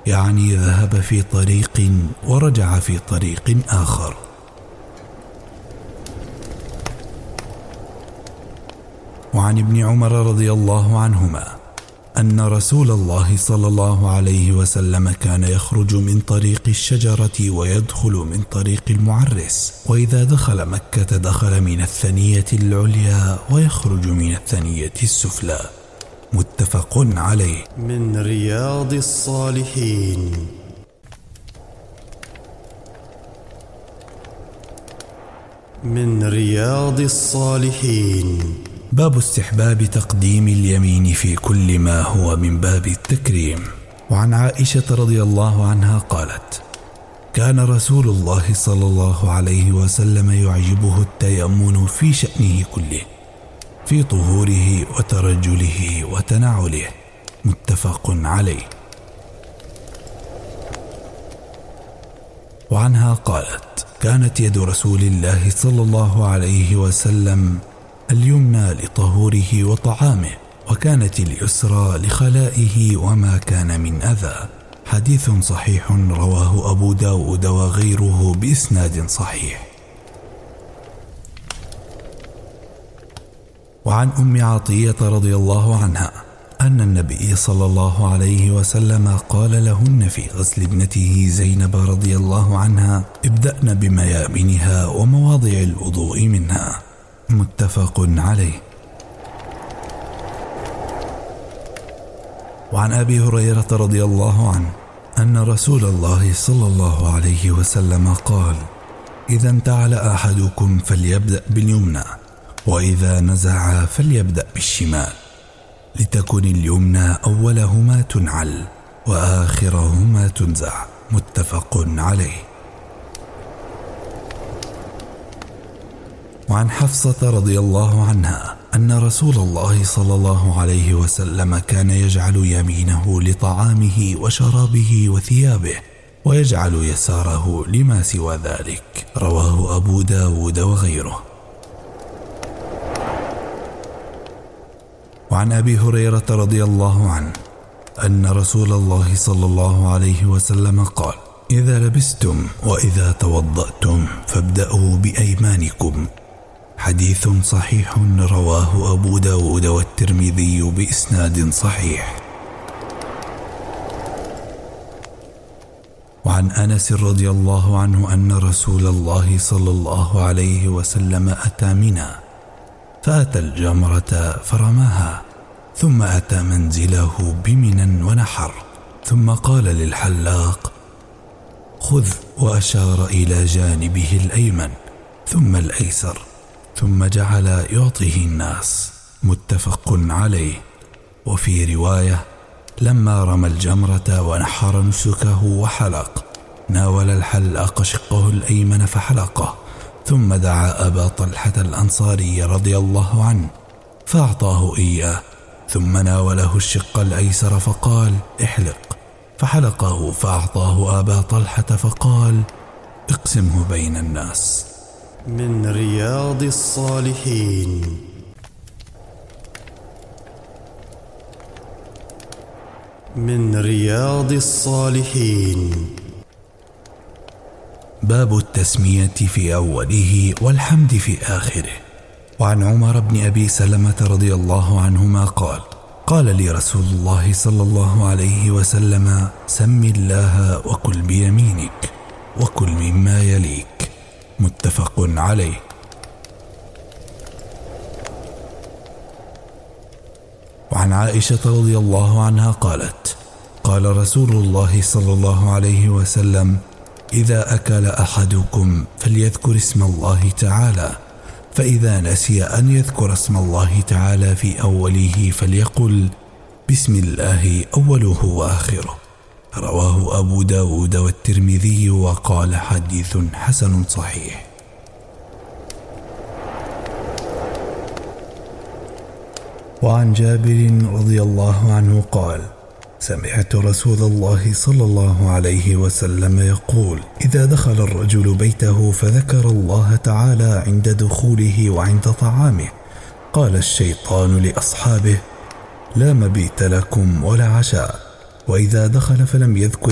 يعني ذهب في طريق ورجع في طريق آخر. وعن ابن عمر رضي الله عنهما أن رسول الله صلى الله عليه وسلم كان يخرج من طريق الشجرة ويدخل من طريق المعرس، وإذا دخل مكة دخل من الثنية العليا ويخرج من الثنية السفلى. متفق عليه. من رياض الصالحين. من رياض الصالحين. باب استحباب تقديم اليمين في كل ما هو من باب التكريم. وعن عائشة رضي الله عنها قالت: كان رسول الله صلى الله عليه وسلم يعجبه التيمن في شأنه كله، في طهوره وترجله وتنعله. متفق عليه. وعنها قالت: كانت يد رسول الله صلى الله عليه وسلم اليمنى لطهوره وطعامه، وكانت اليسرى لخلائه وما كان من أذى. حديث صحيح رواه أبو داود وغيره بإسناد صحيح. وعن أم عطية رضي الله عنها أن النبي صلى الله عليه وسلم قال لهن في غسل ابنته زينب رضي الله عنها: ابدأن بميامنها ومواضع الوضوء منها. متفق عليه. وعن أبي هريرة رضي الله عنه أن رسول الله صلى الله عليه وسلم قال: إذا انتعل أحدكم فليبدأ باليمنى، وإذا نزع فليبدأ بالشمال، لتكن اليمنى أولهما تنعل وآخرهما تنزع. متفق عليه. وعن حفصة رضي الله عنها أن رسول الله صلى الله عليه وسلم كان يجعل يمينه لطعامه وشرابه وثيابه، ويجعل يساره لما سوى ذلك. رواه أبو داود وغيره. وعن أبي هريرة رضي الله عنه أن رسول الله صلى الله عليه وسلم قال: إذا لبستم وإذا توضأتم فابدأوا بأيمانكم. حديث صحيح رواه أبو داود والترمذي بإسناد صحيح. وعن أنس رضي الله عنه أن رسول الله صلى الله عليه وسلم أتى منى، فأتى الجمرة فرماها، ثم أتى منزله بمنى ونحر، ثم قال للحلاق: خذ، وأشار إلى جانبه الأيمن ثم الأيسر، ثم جعل يعطيه الناس. متفق عليه. وفي رواية: لما رمى الجمرة ونحر نسكه وحلق، ناول الحلاق شقه الأيمن فحلقه، ثم دعا أبا طلحة الأنصاري رضي الله عنه فأعطاه إياه، ثم ناوله الشق الأيسر فقال: احلق، فحلقه، فأعطاه أبا طلحة فقال: اقسمه بين الناس. من رياض الصالحين. من رياض الصالحين. باب التسمية في أوله والحمد في آخره. وعن عمر بن أبي سلمة رضي الله عنهما قال: قال لي رسول الله صلى الله عليه وسلم: سم الله وكل بيمينك وكل مما يليك. متفق عليه. وعن عائشة رضي الله عنها قالت: قال رسول الله صلى الله عليه وسلم: إذا أكل أحدكم فليذكر اسم الله تعالى، فإذا نسي أن يذكر اسم الله تعالى في أوله فليقل: بسم الله أوله وآخره. رواه أبو داود والترمذي وقال: حديث حسن صحيح. وعن جابر رضي الله عنه قال: سمعت رسول الله صلى الله عليه وسلم يقول: إذا دخل الرجل بيته فذكر الله تعالى عند دخوله وعند طعامه، قال الشيطان لأصحابه: لا مبيت لكم ولا عشاء. وإذا دخل فلم يذكر